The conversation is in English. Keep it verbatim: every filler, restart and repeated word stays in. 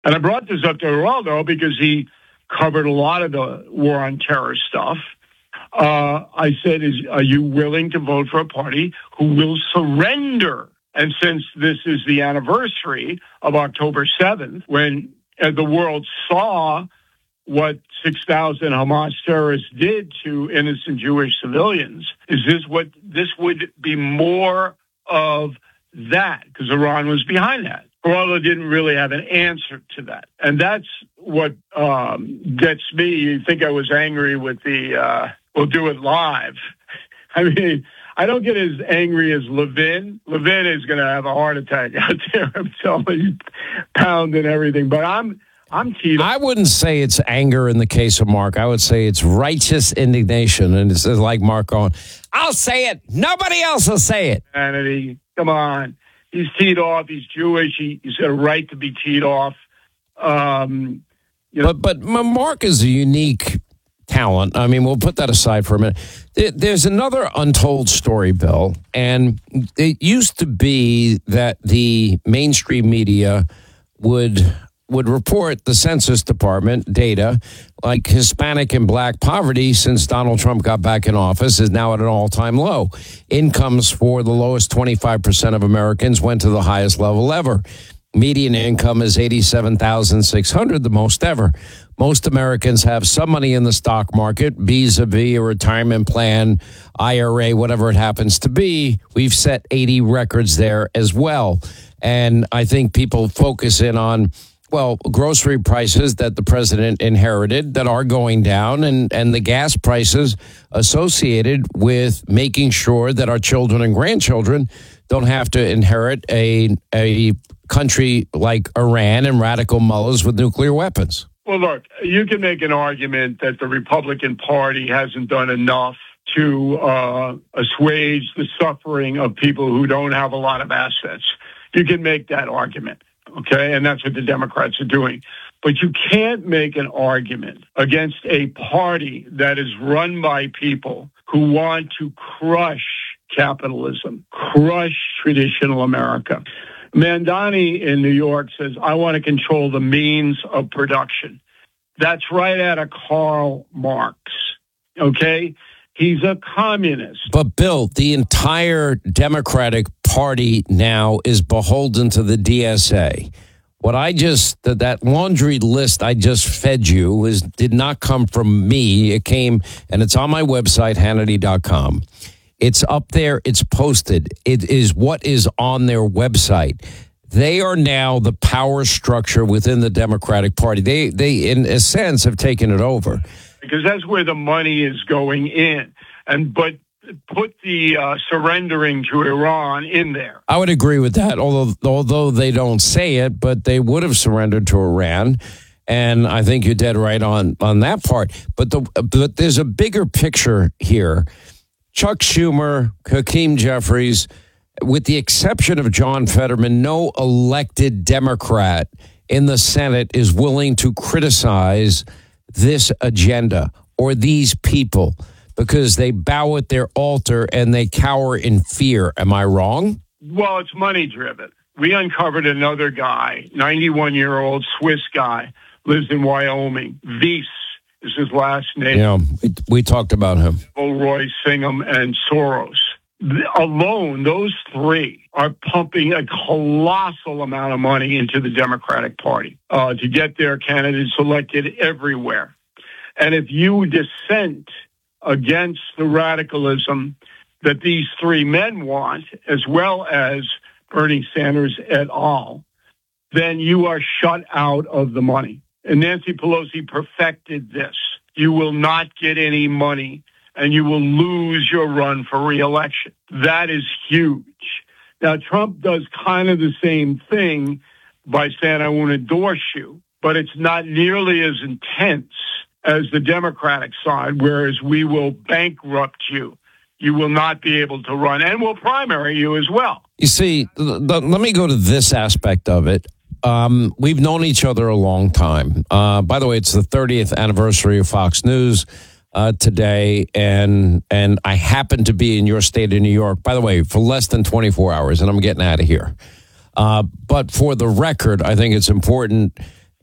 And I brought this up to Geraldo because he covered a lot of the war on terror stuff. Uh, I said, is, are you willing to vote for a party who will surrender? And since this is the anniversary of October seventh, when uh, the world saw what six thousand Hamas terrorists did to innocent Jewish civilians, is this what this would be more of that? Because Iran was behind that. Geraldo didn't really have an answer to that. And that's what um, gets me. You think I was angry with the, uh, we'll do it live. I mean, I don't get as angry as Levin. Levin is going to have a heart attack out there. I'm telling you, pounding everything. But I'm, I'm teed up. I wouldn't say it's anger in the case of Mark. I would say it's righteous indignation. And it's like Mark going, I'll say it. Nobody else will say it. Humanity, come on. He's teed off. He's Jewish. He, he's got a right to be teed off. Um, you know. But but Mark is a unique talent. I mean, we'll put that aside for a minute. There's another untold story, Bill, and it used to be that the mainstream media would would report the Census Department data like Hispanic and black poverty since Donald Trump got back in office is now at an all-time low. Incomes for the lowest twenty-five percent of Americans went to the highest level ever. Median income is eighty-seven thousand six hundred dollars, the most ever. Most Americans have some money in the stock market, vis-a-vis a retirement plan, I R A, whatever it happens to be. We've set eighty records there as well. And I think people focus in on, well, grocery prices that the president inherited that are going down, and, and the gas prices associated with making sure that our children and grandchildren don't have to inherit a a country like Iran and radical mullahs with nuclear weapons. Well, look, you can make an argument that the Republican Party hasn't done enough to uh, assuage the suffering of people who don't have a lot of assets. You can make that argument, okay? And that's what the Democrats are doing. But you can't make an argument against a party that is run by people who want to crush capitalism, crush traditional America. Mandani in New York says, I want to control the means of production. That's right out of Karl Marx, okay? He's a communist. But, Bill, the entire Democratic Party now is beholden to the D S A. What I just, that laundry list I just fed you is did not come from me. It came, and it's on my website, Hannity dot com. It's up there. It's posted. It is what is on their website. They are now the power structure within the Democratic Party. They, they, in a sense, have taken it over. Because that's where the money is going in. And but put the uh, surrendering to Iran in there. I would agree with that, although although they don't say it, but they would have surrendered to Iran. And I think you're dead right on, on that part. But the but there's a bigger picture here. Chuck Schumer, Hakeem Jeffries, with the exception of John Fetterman, no elected Democrat in the Senate is willing to criticize this agenda or these people because they bow at their altar and they cower in fear. Am I wrong? Well, it's money driven. We uncovered another guy, ninety-one-year-old Swiss guy, lives in Wyoming. Weiss is his last name. Yeah, we, we talked about him. Roy Singham and Soros. Alone, those three are pumping a colossal amount of money into the Democratic Party uh, to get their candidates elected everywhere. And if you dissent against the radicalism that these three men want, as well as Bernie Sanders et al., then you are shut out of the money. And Nancy Pelosi perfected this. You will not get any money, and you will lose your run for re-election. That is huge. Now, Trump does kind of the same thing by saying, I won't endorse you, but it's not nearly as intense as the Democratic side, whereas we will bankrupt you. You will not be able to run, and we'll primary you as well. You see, the, the, let me go to this aspect of it. Um, we've known each other a long time. Uh, by the way, it's the thirtieth anniversary of Fox News uh, today, and and I happen to be in your state of New York, by the way, for less than twenty-four hours, and I'm getting out of here. Uh, but for the record, I think it's important